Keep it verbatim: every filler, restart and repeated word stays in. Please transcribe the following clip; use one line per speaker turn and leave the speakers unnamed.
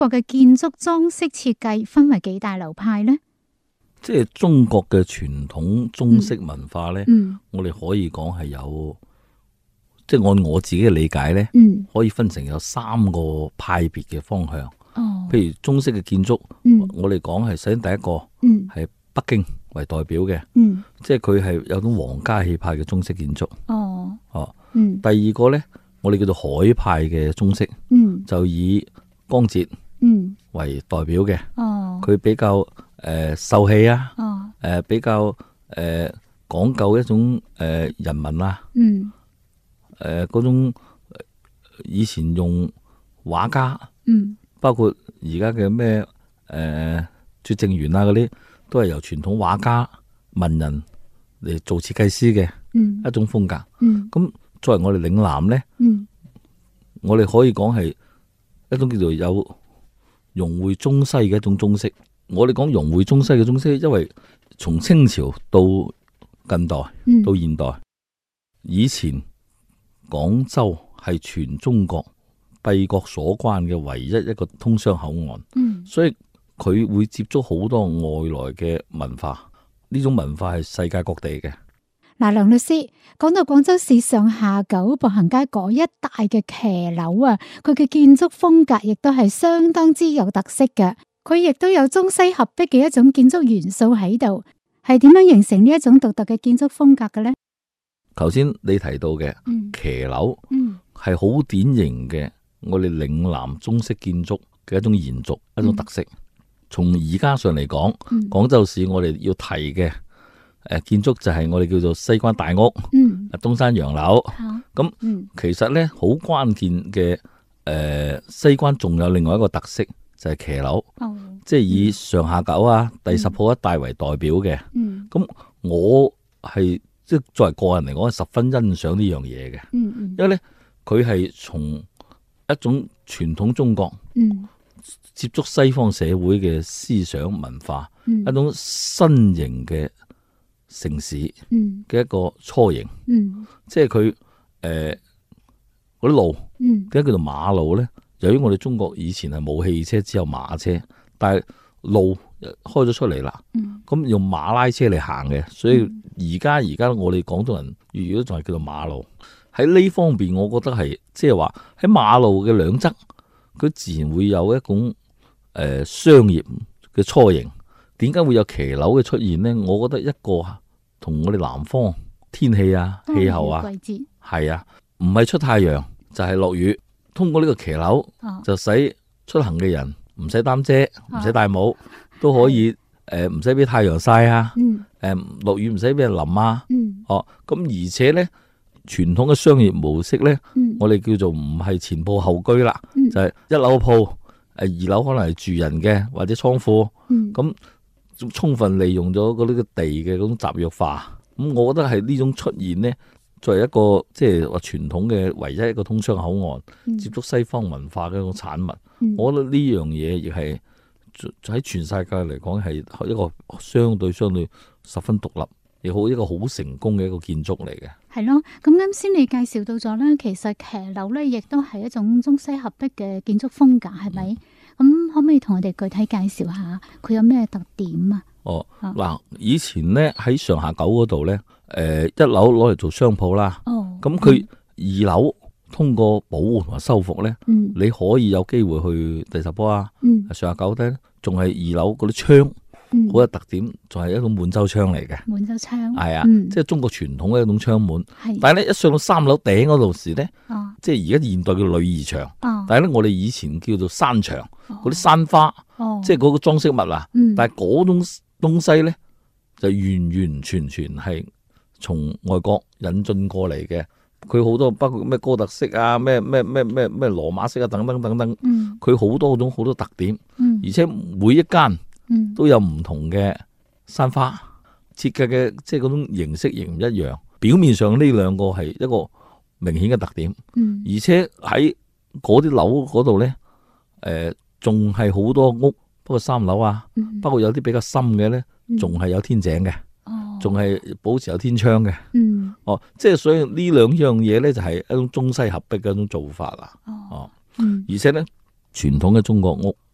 國嘅建築裝飾設計分為幾大流派呢？
即係中國嘅傳統中式文化呢，
嗯、
我哋可以講係有，即係按我自己嘅理解呢，
嗯、
可以分成有三個派別嘅方向。
哦，
譬如中式嘅建築，
嗯、
我哋講係首先第一個係北京為代表嘅，
嗯、
即係佢係有種皇家氣派嘅中式建築。
哦，
哦，
嗯、
第二個呢，我哋叫做海派嘅中式，
嗯、
就以江浙為代表嘅。
哦，
佢比較誒秀氣啊，誒、
哦
呃、比較誒講、呃、究一種誒、呃、人民啊，
嗯，
誒嗰、呃、種以前用畫家，
嗯，
包括而家嘅咩誒拙政園啊嗰啲，都係由傳統畫家文人嚟做設計師嘅一種風格。咁、嗯、作為我哋嶺南咧，嗯、我哋可以講係一種叫做有融匯中西嘅一種中式。我哋講融匯中西嘅中式，因為從清朝到近代、嗯、到現代，以前廣州係全中國閉國鎖關嘅唯一一個通商口岸，嗯、所以佢會接觸好多外來嘅文化。呢種文化係世界各地嘅。
嗱，梁律師講到廣州市上下九步行街嗰一帶嘅騎樓啊，佢嘅建築風格亦都係相當之有特色嘅。佢亦都有中西合璧嘅一種建築元素喺度，係點樣形成呢一種獨特嘅建築風格嘅呢？
頭先你提到嘅騎樓，係好典型嘅我哋嶺南中式建築嘅一種延續，一種特色。從而家上嚟講，廣州市我哋要提嘅誒建築就係我哋叫做西關大屋、嗯、東山洋樓。咁、啊嗯、其實咧好關鍵嘅誒西關仲有另外一個特色。就係騎樓，哦、即係以上下九啊、第十鋪一帶為代表嘅。咁、嗯、我係即係作為個人嚟講，係十分欣賞呢樣嘢嘅。嗯嗯、因為咧，佢係從一種傳統中國、嗯、接觸西方社會嘅思想文化，嗯、一種新型嘅城市嘅一個雛形。嗯嗯、即係佢誒嗰啲路點解叫做馬路咧？由於我哋中國以前係冇汽車，只有馬車，但係路開咗出嚟啦，咁、嗯、用馬拉車嚟行嘅，所以而家而家我哋廣東人粵語都仲係叫做馬路。喺呢方面，我覺得係即係話喺馬路嘅兩側，佢自然會有一種誒、呃、商業嘅雛形。點解會有騎樓嘅出現呢？我覺得一個同我哋南方天氣啊、氣候啊，係啊，唔係出太陽就係、是、落雨。通過呢個騎樓，就使出行嘅人唔使擔遮，唔使戴帽，都可以誒，唔使俾太陽曬啊，誒落雨唔使俾人淋啊。哦，咁而且咧，傳統嘅商業模式咧，我哋叫做唔係前鋪後居啦，就係一樓鋪，誒二樓可能係住人嘅或者倉庫，咁充分利用咗嗰啲個地嘅嗰種集約化。咁我覺得係呢種出現咧。作為一個即係話傳統嘅唯一一個通商口岸，嗯、接觸西方文化嘅一種產物，嗯、我覺得呢樣嘢亦係喺全世界嚟講係一個相對相對十分獨立，亦好一個好成功嘅一個建築嚟嘅。係
咯，咁啱先你介紹到咗咧，其實騎樓咧亦都係一種中西合璧嘅建築風格，係咪？咁、嗯、可唔可以同我哋具體介紹下佢有咩特點啊？
哦，嗱、啊，以前咧喺上下九嗰度咧，誒、呃，一樓攞嚟做商鋪啦。哦，咁佢二樓通過保護同埋修復咧，嗯、你可以有機會去第十鋪啊。嗯、上下九咧，仲係二樓嗰啲窗，好、嗯、有特點，仲係一種滿洲窗嚟嘅。滿洲窗係啊，嗯、即係中國傳統嘅一種窗門。是但係咧，一上到三樓頂嗰度時咧，啊、即係而家現代叫女兒牆。啊、但係咧，我哋以前叫做山牆，嗰啲、哦、山花，哦、即係嗰個裝飾物啊。嗯、但係嗰種東西咧就完完全全係從外國引進過嚟嘅，佢好多包括咩哥特式啊、咩咩咩咩咩羅馬式啊等等等等，佢好、嗯、多種好多特點，嗯、而且每一間都有唔同嘅山花設計嘅，即係嗰種形式亦唔一樣。表面上呢兩個係一個明顯嘅特點，嗯、而且喺嗰啲樓嗰度咧，誒仲係好多屋。包括三樓啊，包括有啲比較深嘅咧，仲係有天井嘅，仲係、哦、保持有天窗嘅。嗯、哦，即係所以呢兩樣嘢咧，就係一種中西合璧嘅一種做法啦。哦，嗯、而且咧，傳統嘅中國屋